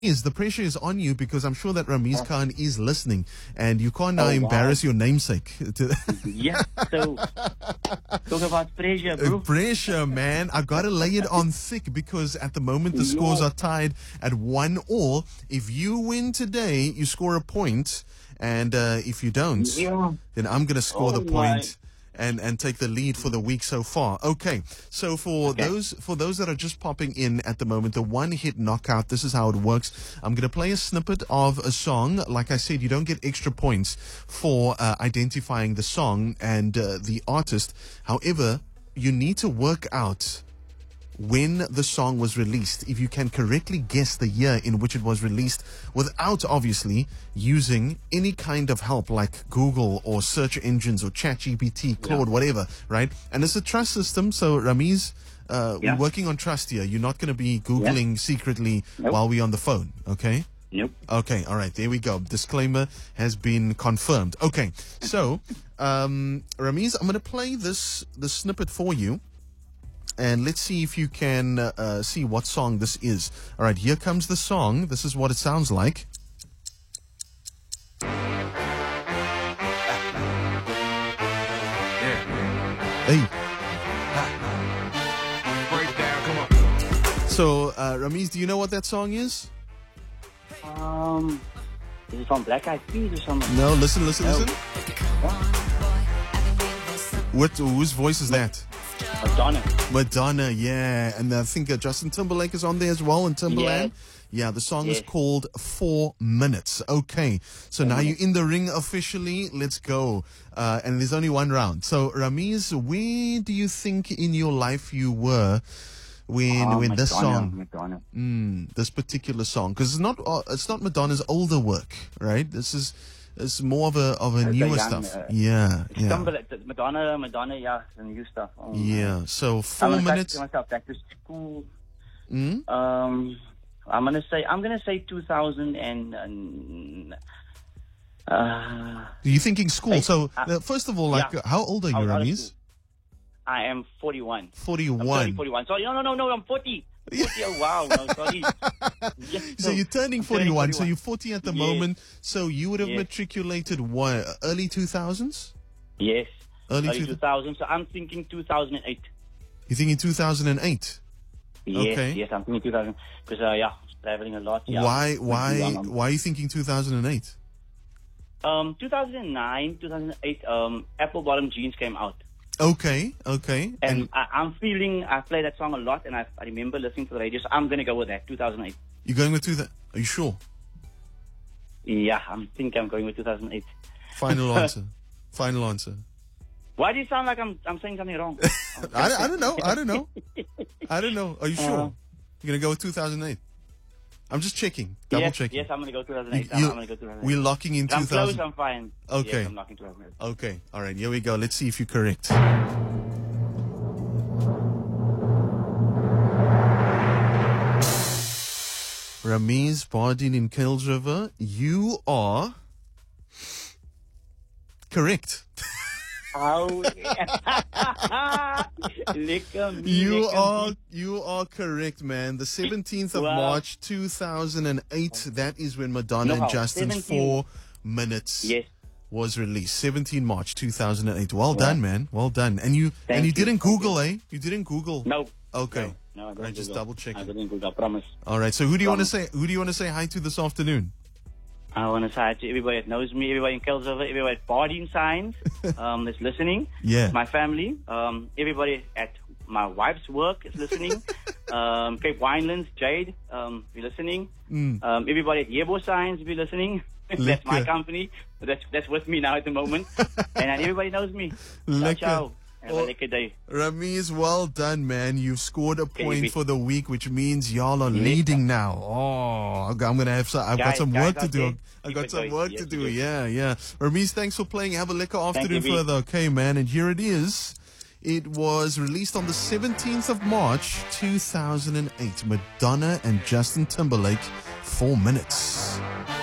Is the pressure is on you because I'm sure that Ramiz Khan is listening, and you can't now Oh, wow. embarrass your namesake. Yeah, so talk about pressure, bro. Pressure, man. I gotta lay it on thick because at the moment the scores are tied at 1-1. If you win today, you score a point, and if you don't, Yeah. then I'm gonna score Oh, the point and take the lead for the week so far. Okay, so for those that are just popping in at the moment, the one hit knockout, this is how it works. I'm going to play a snippet of a song. Like I said, you don't get extra points for identifying the song and the artist. However, you need to work out when the song was released. If you can correctly guess the year in which it was released without obviously using any kind of help like Google or search engines or ChatGPT, Claude, whatever, right? And it's a trust system. So Ramiz, we're working on trust here. You're not going to be Googling secretly while we're on the phone. Okay. Nope. Okay, all right, there we go. Disclaimer has been confirmed. Okay, so Ramiz, I'm going to play the snippet for you. And let's see if you can see what song this is. All right, here comes the song. This is what it sounds like. Hey. So, Ramiz, do you know what that song is? Is it from Black Eyed Peas or something? No, listen. Whose voice is that? Madonna, yeah. And I think Justin Timberlake is on there as well, and Timberland. Yeah, the song is called 4 Minutes. Okay, so now you're in the ring officially. Let's go. And there's only one round. So, Ramiz, where do you think in your life you were when this song, this particular song, because it's not Madonna's older work, right? It's more of a newer stuff. Madonna, yeah, the new stuff. Yeah. So 4 minutes. Myself back to school. I'm gonna say 2000 and. You're thinking school. So first of all, how old are you, Ramiz? I am 41. 41. 41. Sorry, no, I'm 40. 40, oh, wow, no, sorry. So you're turning 41, so you're 40 at the moment. So you would have matriculated what, early 2000s? Yes. Early 2000s. So I'm thinking 2008. You're thinking 2008? Yes, I'm thinking 2000. Because, traveling a lot. Yeah. Why are you thinking 2008? 2009, 2008, Apple Bottom Jeans came out. Okay. And I'm feeling, I play that song a lot, and I remember listening to the radio, so I'm going to go with that, 2008. You're going with 2008? Are you sure? Yeah, I think I'm going with 2008. Final answer. Final answer. Why do you sound like I'm saying something wrong? I don't know. Are you sure? You're going to go with 2008? I'm just checking. Double checking. Yes, I'm going to go 2008. I'm going to go 2008. We're locking in 2000. I'm close, I'm fine. Okay. Yes, I'm locking 2008. Okay. All right. Here we go. Let's see if you're correct. Ramiz Bardin in Kuils River, you are correct. Oh, You are correct, man. The 17th of March 2008. That is when Madonna and Justin's 4 Minutes was released. 17 March 2008. Well done, man. Well done. And you didn't Google, eh? You didn't Google. No. Okay. No, I didn't. Just double checking. I didn't Google. I promise. All right. So who do you want to say? Who do you want to say hi to this afternoon? I want to say hi to everybody that knows me, everybody in Kuils River, everybody at Bardin Signs that's listening. Yeah. My family, everybody at my wife's work is listening. Cape Winelands, Jade, be listening. Everybody at Yebo Signs be listening. That's my company. That's with me now at the moment. And everybody knows me. Ciao. Have a lekker day. Ramiz, well done, man. You've scored a point for the week, which means y'all are leading now. Oh, I'm gonna have some. I've got some work to do. I've got some work to do. Yeah. Ramiz, thanks for playing. Have a lekker afternoon further. Okay, man. And here it is. It was released on the 17th of March, 2008. Madonna and Justin Timberlake, 4 Minutes.